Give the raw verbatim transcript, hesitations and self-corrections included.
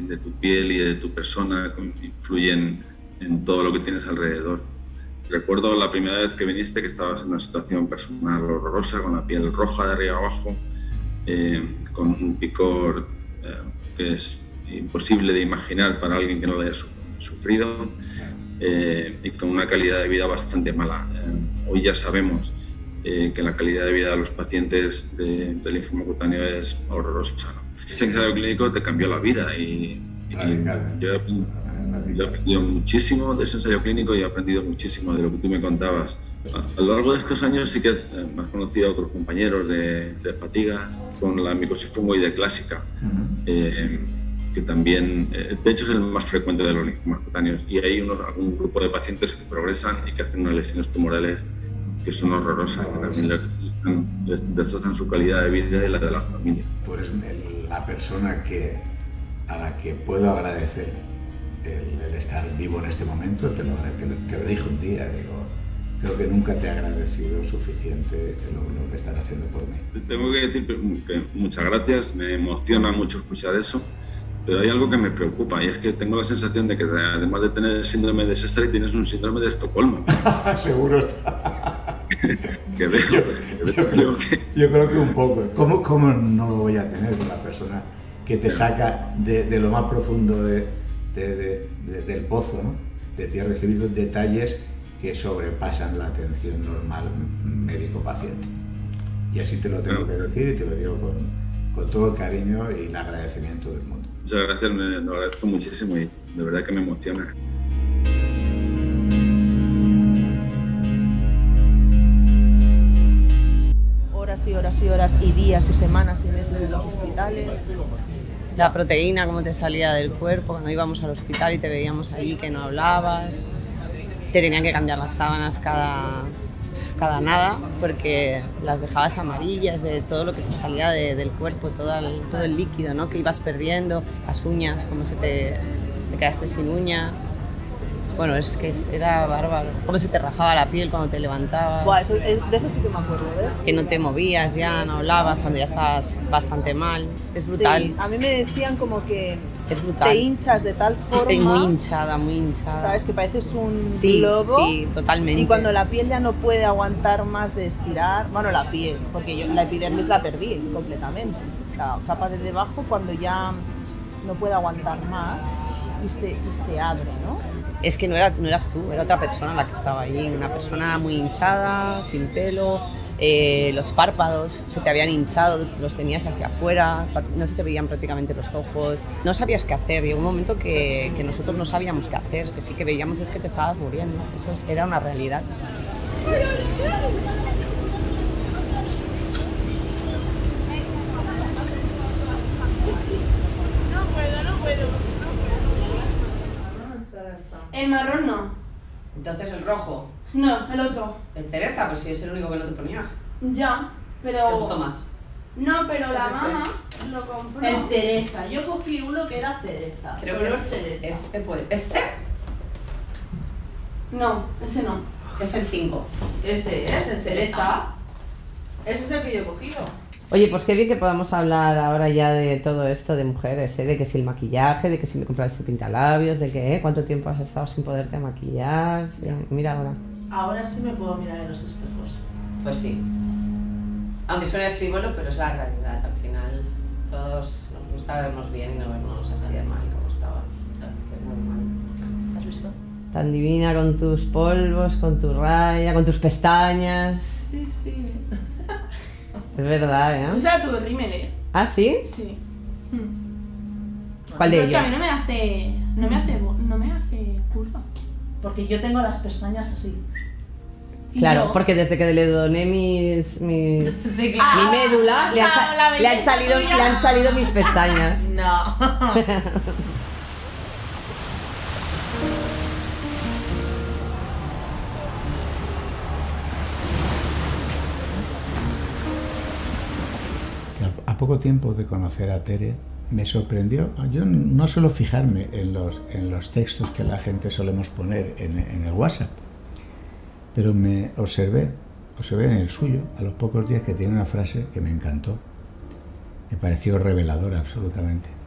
de tu piel y de tu persona influyen en todo lo que tienes alrededor. Recuerdo la primera vez que viniste que estabas en una situación personal horrorosa, con la piel roja de arriba abajo, eh, con un picor eh, que es imposible de imaginar para alguien que no lo haya sufrido, eh, y con una calidad de vida bastante mala. Eh, hoy ya sabemos eh, que la calidad de vida de los pacientes de, del linfoma cutáneo es horrorosa, ¿no? Ese ensayo clínico te cambió la vida y, y yo, yo he aprendido muchísimo de ese ensayo clínico y he aprendido muchísimo de lo que tú me contabas. A, a lo largo de estos años sí que eh, me has conocido a otros compañeros de, de fatigas con la micosifungoide clásica, uh-huh. eh, que también, eh, de hecho es el más frecuente de los linfomas cutáneos, y hay unos, algún grupo de pacientes que progresan y que hacen unas lesiones tumorales que son horrorosas, que también les, les destrozan su calidad de vida y la de la familia. Tú eres la persona que, a la que puedo agradecer el, el estar vivo en este momento. Te lo, te, lo, te lo dije un día, digo, creo que nunca te he agradecido suficiente lo, lo que están haciendo por mí. Tengo que decir que muchas gracias, me emociona mucho escuchar eso, pero hay algo que me preocupa y es que tengo la sensación de que además de tener el síndrome de Sézary tienes un síndrome de Estocolmo. Seguro está. que veo, yo, que yo, veo creo, que... yo creo que un poco. ¿Cómo, cómo no lo voy a tener con la persona que te saca de, de lo más profundo de, de, de, de, del pozo, ¿no? De ti ha recibido detalles que sobrepasan la atención normal médico-paciente? Y así te lo tengo que decir y te lo digo con, con todo el cariño y el agradecimiento del mundo. Muchas gracias, me lo agradezco muchísimo y de verdad que me emociona. Horas y horas y horas y días y semanas y meses en los hospitales. La proteína, cómo te salía del cuerpo cuando íbamos al hospital y te veíamos allí que no hablabas. Te tenían que cambiar las sábanas cada, cada nada porque las dejabas amarillas de todo lo que te salía de, del cuerpo, todo el, todo el líquido, ¿no? Que ibas perdiendo, las uñas, cómo se te, te quedaste sin uñas. Bueno, es que era bárbaro. Cómo se te rajaba la piel cuando te levantabas. Buah, eso, de eso sí que me acuerdo, ¿ves? Que no te movías ya, no hablabas cuando ya estabas bastante mal. Es brutal. Sí, a mí me decían como que es brutal. Te hinchas de tal forma... Muy hinchada, muy hinchada. ¿Sabes? Que pareces un sí, globo. Sí, totalmente. Y cuando la piel ya no puede aguantar más de estirar... Bueno, la piel, porque yo la epidermis la perdí completamente. La capa de debajo cuando ya no puede aguantar más y se, y se abre, ¿no? Es que no, era, no eras tú, era otra persona la que estaba allí, una persona muy hinchada, sin pelo, eh, los párpados se te habían hinchado, los tenías hacia afuera, no se te veían prácticamente los ojos, no sabías qué hacer. Llegó un momento que, que nosotros no sabíamos qué hacer, que sí que veíamos es que te estabas muriendo, eso era una realidad. El marrón no. Entonces el rojo. No, el otro. El cereza, pues sí, es el único que no te ponías. Ya, pero... ¿Te gustó más? No, pero la este? mamá lo compró. El cereza, yo cogí uno que era cereza. Creo que es cereza. Este puede... ¿Este? No, ese no. Es el cinco. Ese es, el cereza. Ese es el que yo he cogido. Oye, pues qué bien que podamos hablar ahora ya de todo esto de mujeres, ¿eh? De que si el maquillaje, de que si me compraste pintalabios, de que ¿eh? cuánto tiempo has estado sin poderte maquillar. Sí, mira ahora. Ahora sí me puedo mirar en los espejos. Pues sí. Aunque suene frívolo, pero es la realidad. Al final todos nos gusta vernos bien y no vernos así de mal como estabas. Es normal. ¿Has visto? Tan divina con tus polvos, con tu raya, con tus pestañas. Sí, sí. Es verdad, ¿eh? O sea, tu rímel, ¿eh? ¿Ah, sí? Sí. ¿Cuál de ellos? Es que a mí no me hace... No me hace... No me hace curva. Porque yo tengo las pestañas así. Claro, yo? porque desde que le doné mis... mis Sí, Ah, mi médula, le han, claro, la le, han belleza salido, tuya. le han salido mis pestañas. No. A poco tiempo de conocer a Tere, me sorprendió. Yo no suelo fijarme en los, en los textos que la gente solemos poner en, en el WhatsApp, pero me observé, observé en el suyo, a los pocos días, que tiene una frase que me encantó. Me pareció reveladora absolutamente.